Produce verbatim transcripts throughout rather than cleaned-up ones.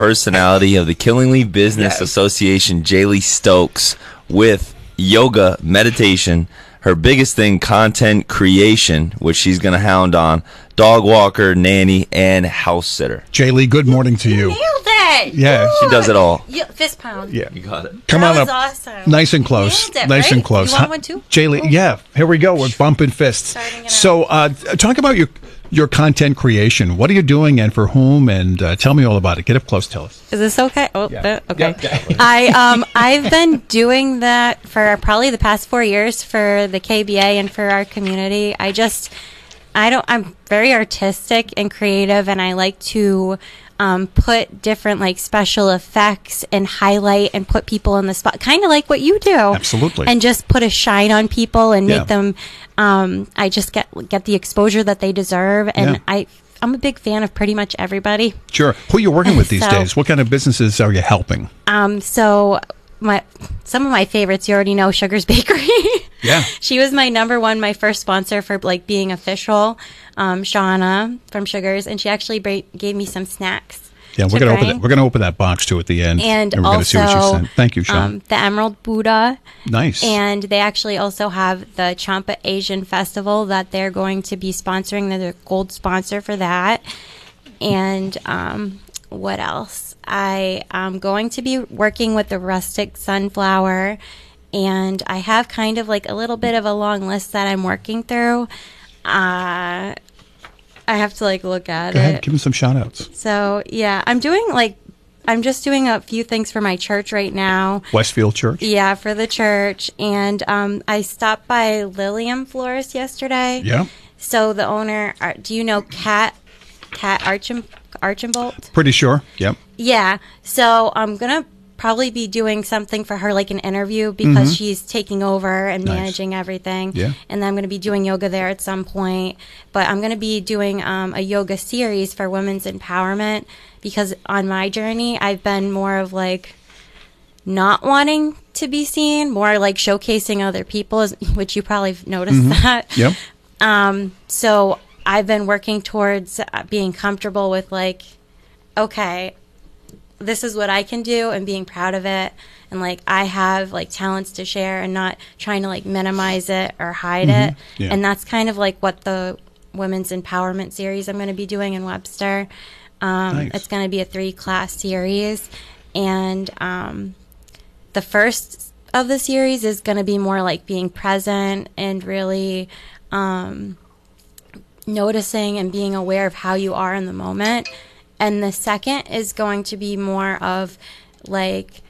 personality of the Killingly Business Yes. Association, Jaylee Stokes, with yoga, meditation, her biggest thing, content creation, which she's going to hound on, dog walker, nanny, and house sitter. Jaylee, good morning to you. Nailed it. Yeah, she does it all. Yeah, fist pound. Yeah. You got it. Come that on was up. awesome. Nice and close. Nailed it, nice right? and close. You want Huh? one too? Jaylee, yeah. Here we go. We're bumping fists. Starting it out. So, uh, talk about your your content creation. What are you doing and for whom? And uh, tell me all about it. Get up close. Tell us. Is this okay? Oh, Yeah. uh, okay. Yeah. I um I've been doing that for probably the past four years for the K B A and for our community. I just I don't I'm very artistic and creative, and I like to um, put different like special effects and highlight and put people in the spot, kind of like what you do. Absolutely. And just put a shine on people and Yeah. make them. Um, I just get get the exposure that they deserve, and Yeah. I. I'm a big fan of pretty much everybody. Sure. Who are you working with these So- days? What kind of businesses are you helping? Um, so my some of my favorites, you already know, Sugar's Bakery. Yeah. She was my number one, my first sponsor for like being official. Um, Shauna from Sugars, and she actually bra- gave me some snacks. Yeah, we're to gonna open bring. that. We're gonna open that box too at the end, And, we're gonna see what you also, sent. Thank you, Sean. Um, the Emerald Buddha. Nice. And they actually also have the Champa Asian Festival that they're going to be sponsoring. They're the gold sponsor for that. And um, what else? I am going to be working with the Rustic Sunflower. And I have kind of like a little bit of a long list that I'm working through. Uh, I have to like look at Go it. ahead, give them some shout outs. So, yeah, I'm doing like, I'm just doing a few things for my church right now. Westfield Church. Yeah, for the church. And um, I stopped by Lilium Florist yesterday. Yeah. So the owner, uh, do you know Kat, Kat Archim, Archambault? Pretty sure. Yep. Yeah. So I'm going to probably be doing something for her, like an interview, because she's taking over and Nice. managing everything. Yeah. And then I'm going to be doing yoga there at some point. But I'm going to be doing um, a yoga series for women's empowerment, because on my journey, I've been more of like not wanting to be seen, more like showcasing other people, as- which you probably have noticed that. Yep. Um, so I've been working towards uh, being comfortable with like, okay, this is what I can do, and being proud of it. And like, I have like talents to share, and not trying to like minimize it or hide it. Yeah. And that's kind of like what the women's empowerment series I'm going to be doing in Webster. Um, Nice. It's going to be a three class series. And, um, the first of the series is going to be more like being present and really, um, noticing and being aware of how you are in the moment. And the second is going to be more of like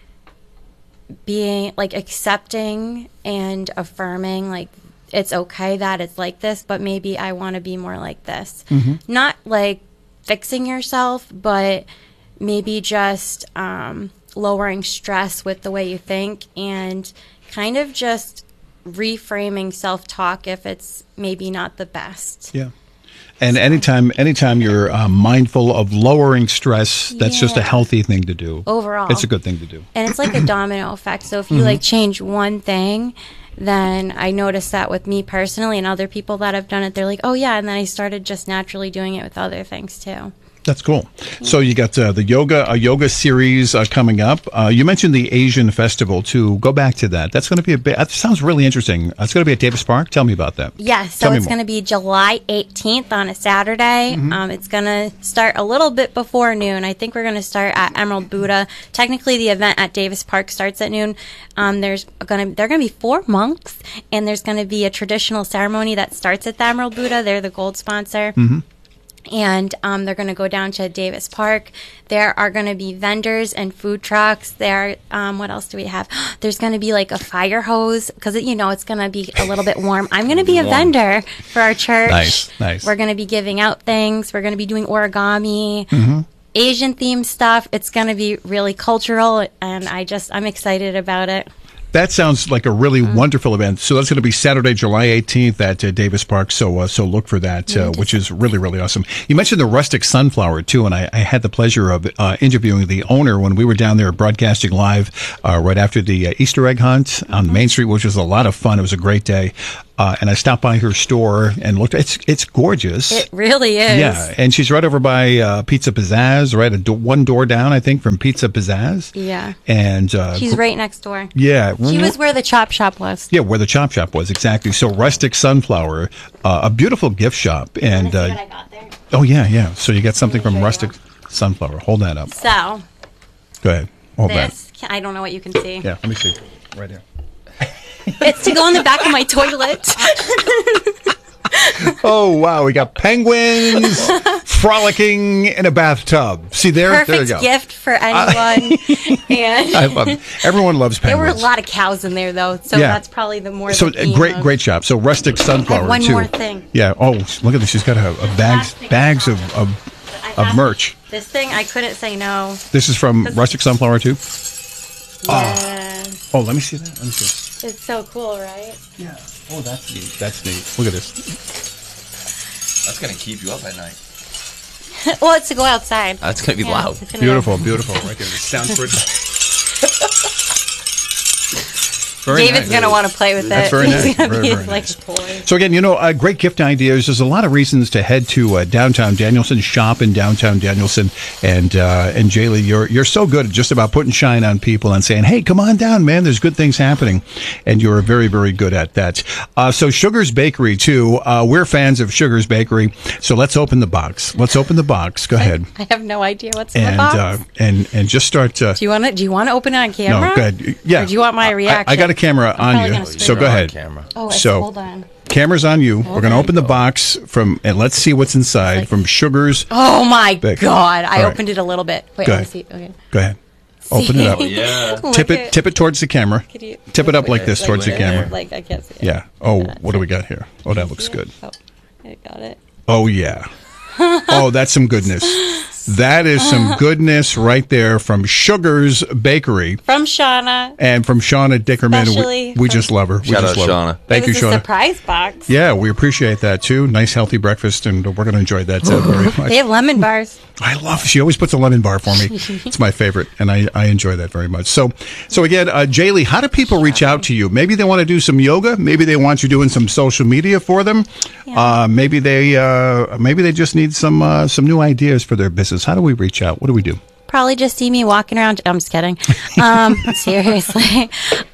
being like accepting and affirming, like it's okay that it's like this, but maybe I want to be more like this. Not like fixing yourself, but maybe just um, lowering stress with the way you think, and kind of just reframing self-talk if it's maybe not the best. Yeah. And anytime, anytime you're uh, mindful of lowering stress, that's just a Yeah. healthy thing to do. Overall. It's a good thing to do. And it's like a domino effect. So if you Mm-hmm. like change one thing, then I noticed that with me personally, and other people that have done it, they're like, oh yeah. And then I started just naturally doing it with other things too. That's cool. So you got uh, the yoga, a yoga series uh, coming up. Uh, you mentioned the Asian Festival too. Go back to that. That's going to be a bit. That sounds really interesting. It's going to be at Davis Park. Tell me about that. Yeah, so Tell me it's more. going to be July eighteenth on a Saturday. Mm-hmm. Um, it's going to start a little bit before noon. I think we're going to start at Emerald Buddha. Technically, the event at Davis Park starts at noon. Um, there's going to there are going to be four monks, and there's going to be a traditional ceremony that starts at the Emerald Buddha. They're the gold sponsor. Mm-hmm. And um, they're going to go down to Davis Park. There are going to be vendors and food trucks. There, um, what else do we have? There's going to be like a fire hose, because you know it's going to be a little bit warm. I'm going to be a Warm. vendor for our church. Nice, nice. We're going to be giving out things. We're going to be doing origami, Mm-hmm. Asian themed stuff. It's going to be really cultural, and I just I'm excited about it. That sounds like a really mm-hmm. wonderful event. So that's going to be Saturday, July eighteenth at uh, Davis Park. So uh, so look for that, uh, which is really, really awesome. You mentioned the Rustic Sunflower, too, and I, I had the pleasure of uh, interviewing the owner when we were down there broadcasting live uh, right after the uh, Easter egg hunt mm-hmm. on Main Street, which was a lot of fun. It was a great day. Uh, and I stopped by her store and looked. It's it's gorgeous. It really is. Yeah, and she's right over by uh, Pizza Pizzazz, right a do- one door down, I think, from Pizza Pizzazz. Yeah. And uh, she's right next door. Yeah. She was where the Chop Shop was. Yeah, where the Chop Shop was, exactly. So Rustic Sunflower, uh, a beautiful gift shop. And uh, what I got there? Oh, yeah, yeah. So you got something from Rustic Sunflower. Hold that up. So. Go ahead. Hold this, that. I don't know what you can see. Yeah, let me see. Right here. It's to go in the back of my toilet. Oh, wow. We got penguins frolicking in a bathtub. See there? Perfect there you go. gift for anyone. and I love it. Everyone loves penguins. There were a lot of cows in there, though, so yeah. that's probably the more So the great, of. great shop. So Rustic Sunflower, one too. more thing. Yeah. Oh, look at this. She's got a, a bags, bags of, of, of merch. This thing, I couldn't say no. This is from Rustic Sunflower, too? Yes. Oh. oh, let me see that. Let me see. It's so cool, right? Yeah. Oh, that's neat. That's neat. Look at this. That's going to keep you up at night. Well, it's to go outside. That's going to be yeah, loud. Beautiful, go. beautiful. Right there. The sounds good. Very David's nice. going to want to play with That's it. very nice. He's Very, be very like nice. a toy. So again, you know, uh, great gift ideas. There's a lot of reasons to head to uh, downtown Danielson, shop in downtown Danielson, and uh, and Jaylee, you're you're so good at just about putting shine on people and saying, "Hey, come on down, man. There's good things happening," and you're very, very good at that. Uh, so Sugar's Bakery too. Uh, we're fans of Sugar's Bakery. So let's open the box. Let's open the box. Go ahead. I have no idea what's in and, the box. Uh, and and just start. Uh, do you want to? Do you want to open it on camera? No, go ahead. Yeah. Or do you want my reaction? I, I got a camera I'm on you, so go ahead. Camera. Oh, so hold on. Camera's on you. Hold We're going to on. open the box from, and let's see what's inside like, from Sugar's. Oh my Bakery. God! I All right. opened it a little bit. Wait, go let me ahead. see. Okay. Go ahead. Open it up. Oh, yeah. Tip it. At, Tip it towards the camera. you, Tip it up like wait, this like, towards the wait, camera. Like I can't see it. Yeah. Oh, Yeah, what do we got here? Oh, that looks good. Oh, I got it. Oh yeah. Oh, that's some goodness. That is some goodness right there from Sugar's Bakery. From Shauna. And from Shauna Dickerman. Especially We, we just love her. We Shout just out, love her. Shauna. Thank it you, was a Shauna. surprise box. Yeah, we appreciate that too. Nice, healthy breakfast, and we're going to enjoy that uh, very much. They have lemon bars. I love. She always puts a lemon bar for me. It's my favorite, and I, I enjoy that very much. So, so again, uh, Jaylee, how do people reach out to you? Maybe they want to do some yoga. Maybe they want you doing some social media for them. Yeah. Uh, maybe they uh, maybe they just need some uh, some new ideas for their business. How do we reach out? What do we do? Probably just see me walking around. I'm just kidding. Um, seriously,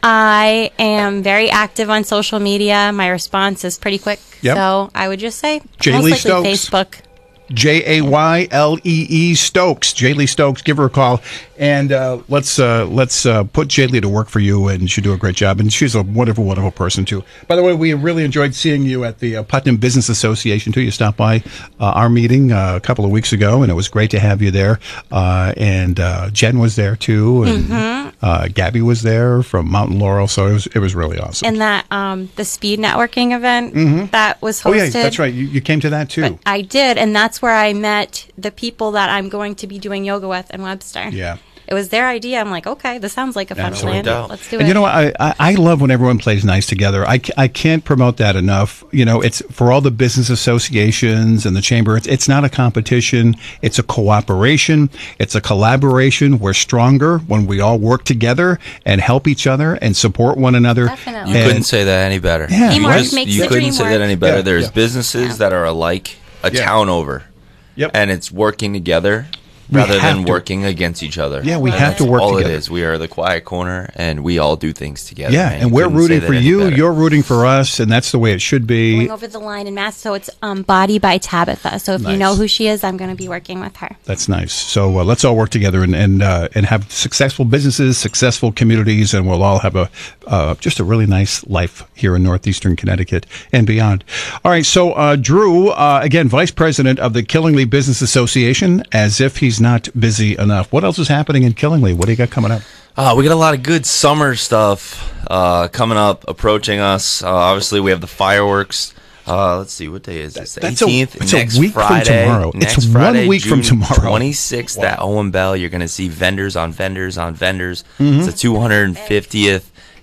I am very active on social media. My response is pretty quick. Yep. So I would just say Jaylee most likely Stokes. Facebook. J A Y L E E Stokes, Jaylee Stokes. Give her a call, and uh, let's uh, let's uh, put Jaylee to work for you, and she'll do a great job. And she's a wonderful, wonderful person too. By the way, we really enjoyed seeing you at the uh, Putnam Business Association too. You stopped by uh, our meeting uh, a couple of weeks ago, and it was great to have you there. Uh, and uh, Jen was there too, and Mm-hmm. uh, Gabby was there from Mountain Laurel. So it was it was really awesome. And that um, the speed networking event that was hosted. oh yeah, that's right. You, you came to that too. I did, and that's where I met the people that I'm going to be doing yoga with in Webster. Yeah. It was their idea. I'm like, okay, this sounds like a fun Absolutely. plan. Let's do it. And you know what? I, I, I love when everyone plays nice together. I, ca- I can't promote that enough. You know, it's for all the business associations and the chamber. It's, it's not a competition. It's a cooperation. It's a collaboration. We're stronger when we all work together and help each other and support one another. Definitely. You And- couldn't say that any better. Yeah. You, Teamwork just- makes you the couldn't dream say work. that any better. Yeah, There's yeah. businesses Yeah. that are alike a Yeah. town over. Yep. And it's working together We rather have than to. working against each other. Yeah, we And have that's to work all together. it is. We are the quiet corner, and we all do things together. Yeah, man. and You we're couldn't rooting say for that any you. better. You're rooting for us, and that's the way it should be. Going over the line in Mass, so it's um, Body by Tabitha. So if Nice. you know who she is, I'm going to be working with her. That's nice. So uh, let's all work together and and uh, and have successful businesses, successful communities, and we'll all have a uh, just a really nice life here in northeastern Connecticut and beyond. All right. So uh, Drew, uh, again, vice president of the Killingly Business Association, as if he's not busy enough. What else is happening in Killingly? What do you got coming up? Uh, we got a lot of good summer stuff uh, coming up, approaching us. Uh, obviously, we have the fireworks. Uh, let's see, what day is this? That's a- eighteenth. it's a next week from Friday, tomorrow. It's Next one Friday, week from June tomorrow. twenty-sixth Wow. at Owen Bell. You're going to see vendors on vendors on vendors. Mm-hmm. It's the two hundred fiftieth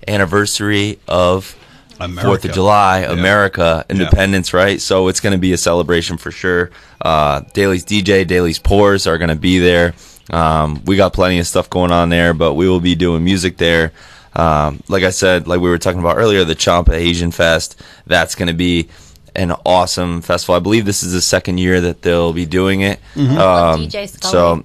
anniversary of America. Fourth of July, Yeah. America, Independence, yeah. right? So it's going to be a celebration for sure. Uh, Daly's D J, Daly's Pours are going to be there. Um, we got plenty of stuff going on there, but we will be doing music there. Um, like I said, like we were talking about earlier, the Champa Asian Fest, that's going to be an awesome festival. I believe this is the second year that they'll be doing it. Mm-hmm. Um, D J Scully. so,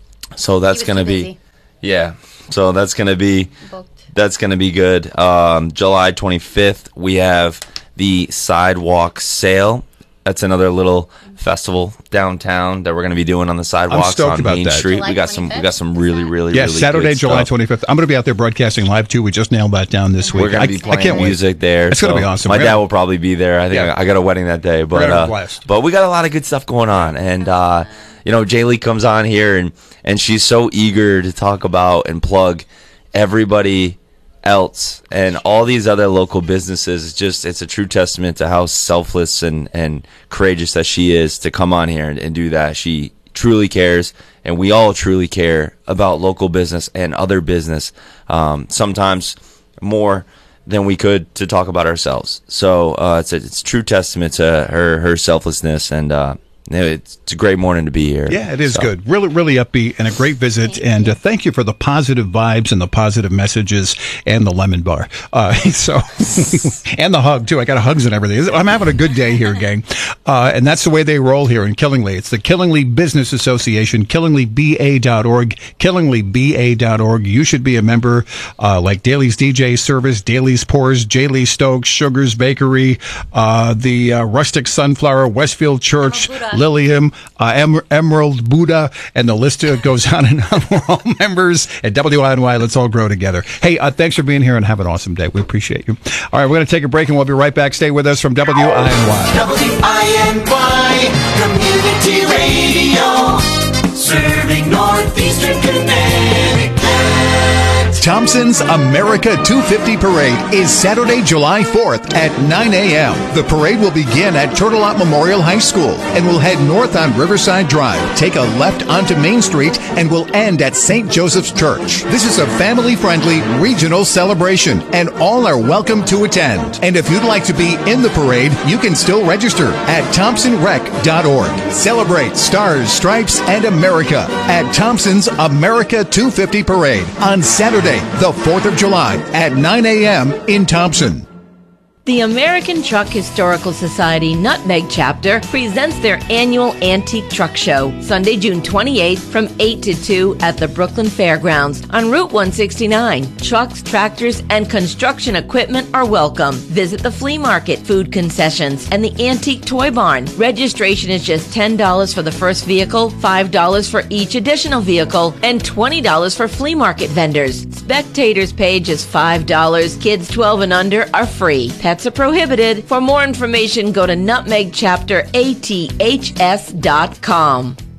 so that's He was going to too be, busy. yeah. So that's going to be, Booked. that's going to be good. Um, July twenty-fifth, we have the Sidewalk Sale. That's another little festival downtown that we're going to be doing on the sidewalks stoked on about Main that. Street. July We got some, we got some twenty-fifth? really, really, Yeah, really Saturday, good July stuff. twenty-fifth. I'm going to be out there broadcasting live too. We just nailed that down this week. We're going I, to be I playing can't wait. music there. It's gonna so be awesome. My We're dad gonna- will probably be there. I think Yeah. I, I got a wedding that day, but gonna have a uh, blast. but we got a lot of good stuff going on, and uh, you know, Jay Lee comes on here, and and she's so eager to talk about and plug everybody else and all these other local businesses. It's just, it's a true testament to how selfless and and courageous that she is to come on here and, and do that. She truly cares, and we all truly care about local business and other business, um, sometimes more than we could to talk about ourselves. So uh, it's a, it's a true testament to her her selflessness, and uh, it's, it's a great morning to be here. Yeah, it is So. good. Really, really upbeat and a great visit. Thank and you. uh, thank you for the positive vibes and the positive messages and the lemon bar. Uh, so, and the hug too. I got hugs and everything. I'm having a good day here, gang. Uh, and that's the way they roll here in Killingly. It's the Killingly Business Association, killingly b a dot org, killingly b a dot org. You should be a member, uh, like Daly's D J Service, Daly's Pours, J. Lee Stokes, Sugar's Bakery, uh, the uh, Rustic Sunflower, Westfield Church, Buddha. Lilium, uh, em- Emerald Buddha, and the list uh, goes on and on. We're all members at W I N Y. Let's all grow together. Hey, uh, thanks for being here and have an awesome day. We appreciate you. All right, we're going to take a break and we'll be right back. Stay with us from W I N Y. W I N Y Community Radio, serving Northeastern Connecticut. Thompson's America two fifty Parade is Saturday, July fourth at nine a.m. The parade will begin at Turtelot Memorial High School and will head north on Riverside Drive, take a left onto Main Street, and will end at Saint Joseph's Church. This is a family-friendly regional celebration, and all are welcome to attend. And if you'd like to be in the parade, you can still register at thompson rec dot org. Celebrate Stars, Stripes, and America at Thompson's America two fifty Parade on Saturday, the fourth of July at nine a.m. in Thompson. The American Truck Historical Society Nutmeg Chapter presents their annual Antique Truck Show, Sunday, June twenty-eighth from eight to two at the Brooklyn Fairgrounds on Route one sixty-nine. Trucks, tractors, and construction equipment are welcome. Visit the flea market, food concessions, and the Antique Toy Barn. Registration is just ten dollars for the first vehicle, five dollars for each additional vehicle, and twenty dollars for flea market vendors. Spectators pay just five dollars. Kids twelve and under are free. Pets are prohibited. For more information, go to nutmeg chapter a t h s dot com.